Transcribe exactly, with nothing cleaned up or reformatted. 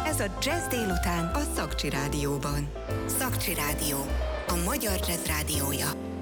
Ez a Jazz délután a Szakcsi Rádióban. Szakcsi Rádió, a magyar jazz rádiója.